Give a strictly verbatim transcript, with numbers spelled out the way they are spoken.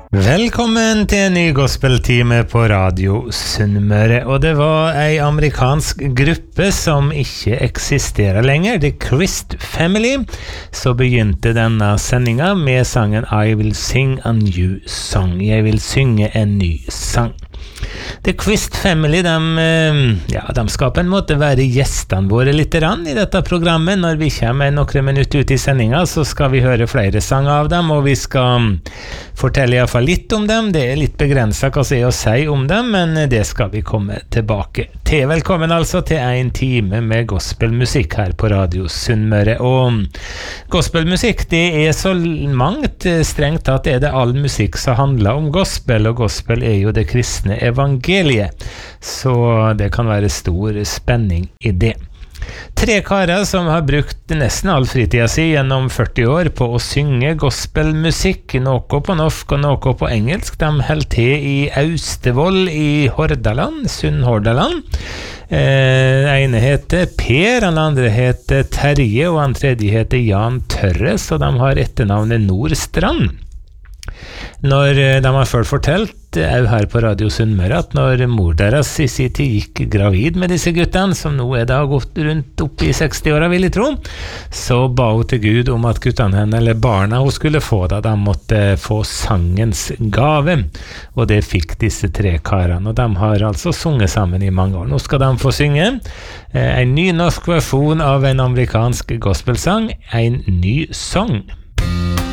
Velkommen til en ny gospeltime på Radio Sunnmøre, og det var ei amerikansk gruppe som ikke eksisterer lenger, The Christ Family. Så begynte denne sendinga med sangen I Will Sing a New Song. Jeg vil synge en ny sang. The Christ Family, de, ja, de skal på en måte være gjestene våre litt rann i dette programmet. Når vi kommer noen minutter ut i sendinga, så skal vi høre flere sanger av dem, og vi skal fortelle i hvert fall litt om dem. Det er litt begrenset hva det er å si om dem, men det skal vi komme tilbake til. Velkommen altså til en time med gospelmusikk her på Radio Sunnmøre. Og gospelmusikk, det er så mangt, strengt tatt er det all musikk som handler om gospel, og gospel er jo det kristne evangeliet, så det kan være stor spenning i det. Tre karer som har brukt nesten all fritida si gjennom førti år på å synge gospelmusikk, noe på norsk og noe på engelsk. De holdt til i Austevoll i Hordaland, Sunnhordaland. Eh, ene heter Per, den andre heter Terje, og den tredje heter Jan Tørres, og de har etternavnet Nordstrand. Når de har ført fortalt er her på Radio Sunnmøre at når mor deres i sin tid gikk gravid med disse guttene, som nå er da gått rundt opp i seksti-åra, vil jeg tro, så ba hun til Gud om at guttene henne, eller barna hun skulle få da, de måtte få sangens gave, og det fikk disse tre karene, og de har altså sunget sammen i mange år. Nå skal de få synge en ny norsk versjon av en amerikansk gospelsang, en ny sang.